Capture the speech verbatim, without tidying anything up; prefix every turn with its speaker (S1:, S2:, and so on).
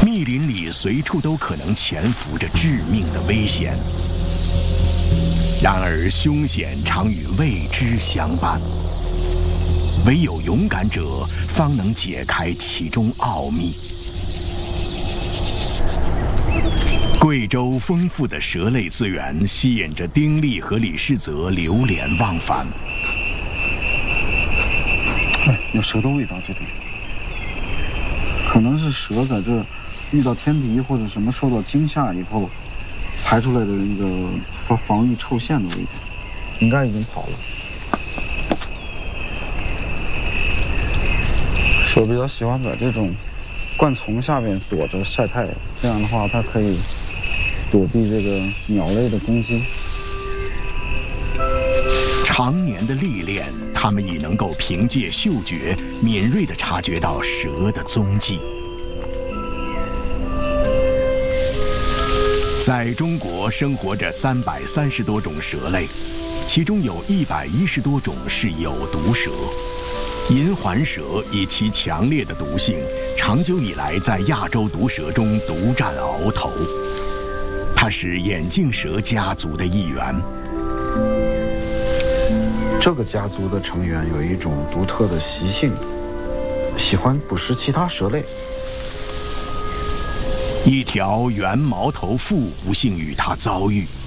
S1: 密林里随处都可能潜伏着致命的危险。然而，凶险常与未知相伴，唯有勇敢者方能解开其中奥秘。贵州丰富的蛇类资源吸引着丁力和李世泽流连忘返。
S2: 哎，有蛇的味道，这里可能是蛇在这遇到天敌或者什么受到惊吓以后排出来的那个防防御臭线的味道，应该已经跑了。蛇比较喜欢在这种灌丛下面躲着晒太阳，这样的话它可以躲避这个鸟类的攻击。
S1: 常年的历练，他们已能够凭借嗅觉敏锐地察觉到蛇的踪迹。在中国生活着三百三十多种蛇类，其中有一百一十多种是有毒蛇。银环蛇以其强烈的毒性，长久以来在亚洲毒蛇中独占鳌头。它是眼镜蛇家族的一员。
S3: 这个家族的成员有一种独特的习性，喜欢捕食其他蛇类。
S1: 一条圆毛头妇不幸与他遭遇，